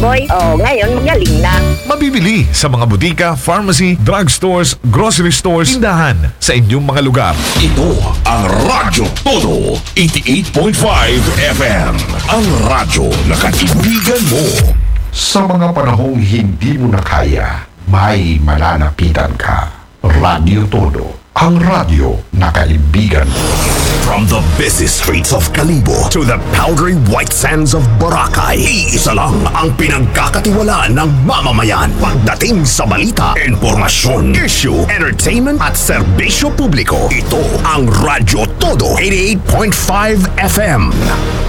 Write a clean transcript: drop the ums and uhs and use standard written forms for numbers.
boy. Oh, ngayon magaling na. Mabibili sa mga butika, pharmacy, drugstores, grocery stores, tindahan sa inyong mga lugar. Ito ang Radyo Todo 88.5 FM. Ang radyo na kaibigan mo. Sa mga panahong hindi mo na kaya, may malalapitan ka. Radyo Todo, ang radyo na kaibigan mo. From the busy streets of Kalibo to the powdery white sands of Boracay, iisa lang ang pinagkakatiwalaan ng mamamayan pagdating sa balita, informasyon, issue, entertainment at serbisyo publiko. Ito ang Radyo Todo 88.5 FM.